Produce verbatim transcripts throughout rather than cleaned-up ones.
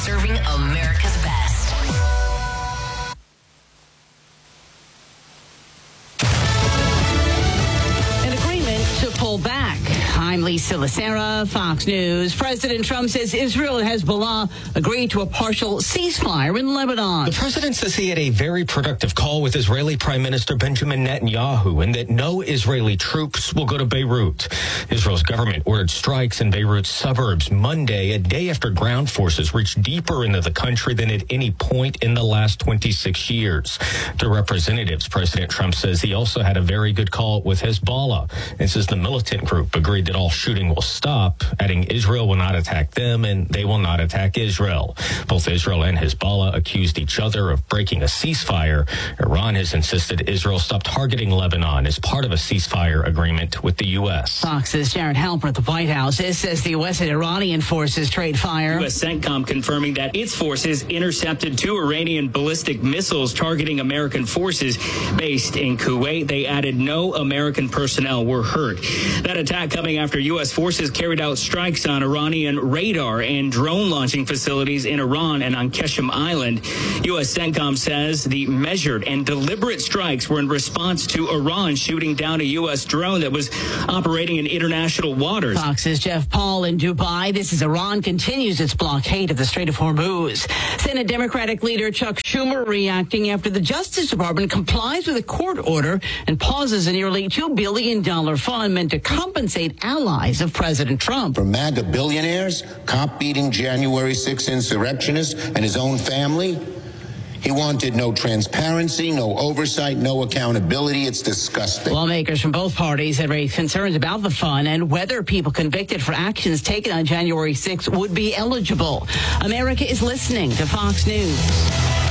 serving America's best. An agreement to pull back. I'm Lisa Lacera, Fox News. President Trump says Israel and Hezbollah agreed to a partial ceasefire in Lebanon. The president says he had a very productive call with Israeli Prime Minister Benjamin Netanyahu and that no Israeli troops will go to Beirut. Israel's government ordered strikes in Beirut's suburbs Monday, a day after ground forces reached deeper into the country than at any point in the last twenty-six years. To representatives, President Trump says he also had a very good call with Hezbollah and says the militant group agreed that all shooting will stop, adding Israel will not attack them and they will not attack Israel. Both Israel and Hezbollah accused each other of breaking a ceasefire. Iran has insisted Israel stop targeting Lebanon as part of a ceasefire agreement with the U S. Fox's Jared Halper at the White House it says the U S and Iranian forces trade fire. U S CENTCOM confirming that its forces intercepted two Iranian ballistic missiles targeting American forces based in Kuwait. They added no American personnel were hurt. That attack coming after U S forces carried out strikes on Iranian radar and drone launching facilities in Iran and on Qeshm Island. U S CENTCOM says the measured and deliberate strikes were in response to Iran shooting down a U S drone that was operating in international waters. Fox's Jeff Paul in Dubai. This is Iran continues its blockade of the Strait of Hormuz. Senate Democratic leader Chuck Schumer reacting after the Justice Department complies with a court order and pauses a nearly two billion dollars fund meant to compensate allies of President Trump. For MAGA billionaires, cop-beating January sixth insurrectionists, and his own family, he wanted no transparency, no oversight, no accountability. It's disgusting. Lawmakers from both parties have raised concerns about the fund and whether people convicted for actions taken on January sixth would be eligible. America is listening to Fox News.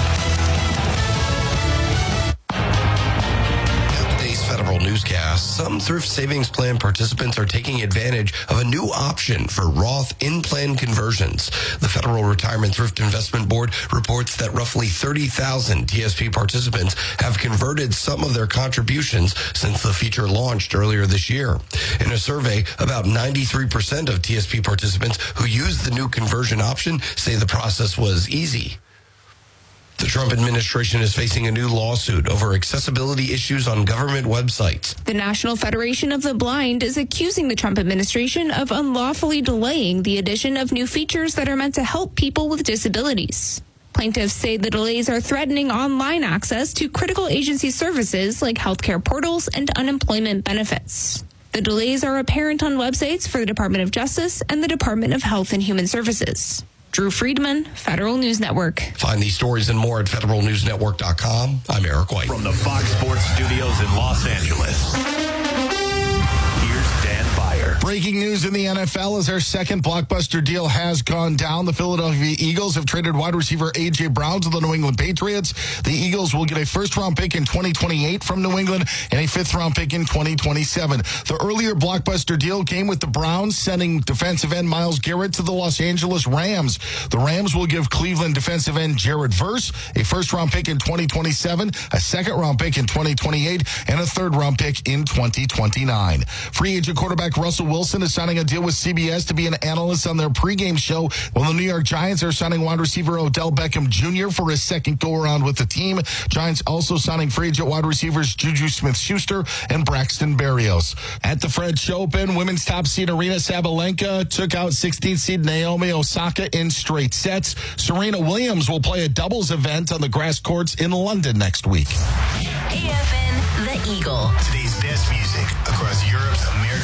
Federal newscast, some thrift savings plan participants are taking advantage of a new option for Roth in-plan conversions. The Federal Retirement Thrift Investment Board reports that roughly thirty thousand T S P participants have converted some of their contributions since the feature launched earlier this year. In a survey, about ninety-three percent of T S P participants who used the new conversion option say the process was easy. The Trump administration is facing a new lawsuit over accessibility issues on government websites. The National Federation of the Blind is accusing the Trump administration of unlawfully delaying the addition of new features that are meant to help people with disabilities. Plaintiffs say the delays are threatening online access to critical agency services like healthcare portals and unemployment benefits. The delays are apparent on websites for the Department of Justice and the Department of Health and Human Services. Drew Friedman, Federal News Network. Find these stories and more at federal news network dot com. I'm Eric White. From the Fox Sports Studios in Los Angeles, here's Dan Byer. Breaking news in the N F L as our second blockbuster deal has gone down. The Philadelphia Eagles have traded wide receiver A J. Brown to the New England Patriots. The Eagles will get a first-round pick in twenty twenty-eight from New England and a fifth-round pick in twenty twenty-seven. The earlier blockbuster deal came with the Browns sending defensive end Myles Garrett to the Los Angeles Rams. The Rams will give Cleveland defensive end Jared Verse a first-round pick in twenty twenty-seven, a second-round pick in twenty twenty-eight, and a third-round pick in twenty twenty-nine. Free agent quarterback Russell Wilson is signing a deal with C B S to be an analyst on their pregame show, while the New York Giants are signing wide receiver Odell Beckham Junior for his second go-around with the team. Giants also signing free agent wide receivers Juju Smith-Schuster and Braxton Berrios. At the French Open, women's top seed Aryna Sabalenka took out sixteenth seed Naomi Osaka in straight sets. Serena Williams will play a doubles event on the grass courts in London next week. A F N, The Eagle. Today's best music across Europe's American